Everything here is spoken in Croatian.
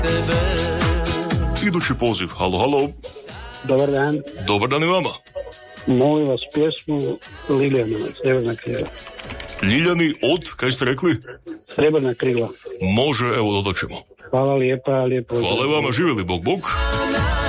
Idući poziv, halo. Dobar dan. Dobar dan i vama. Molim vas pjesmu Liljana, Srebrna krila. Ljiljani od, kaj ste rekli? Srebrna krila. Može, evo dodat ćemo. Hvala lijepa. Hvala i vama, živjeli, bog.